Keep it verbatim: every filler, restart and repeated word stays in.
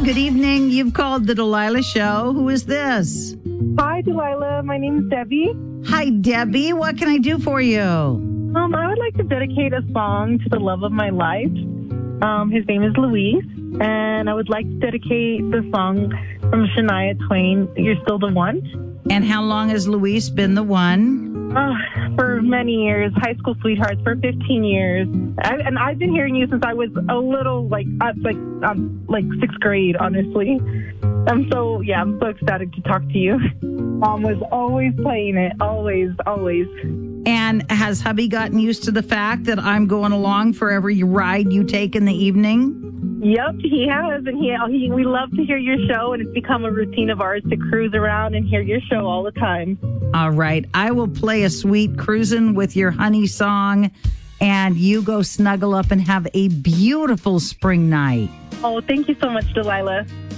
Good evening. You've called the Delilah Show. Who is this? Hi, Delilah. My name is Debbie. Hi, Debbie. What can I do for you? Um, I would like to dedicate a song to the love of my life. Um, his name is Luis, and I would like to dedicate the song from Shania Twain, You're Still the One. And how long has Luis been the one? Uh, for many years, high school sweethearts for fifteen years, I, and I've been hearing you since I was a little like uh, like um, like sixth grade. Honestly, I'm so yeah, I'm so ecstatic to talk to you. Mom was always playing it, always, always. And has hubby gotten used to the fact that I'm going along for every ride you take in the evening? Yep, he has, and he, he we love to hear your show, and it's become a routine of ours to cruise around and hear your show all the time. All right, I will play a sweet cruising with your honey song, and you go snuggle up and have a beautiful spring night. Oh, thank you so much, Delilah.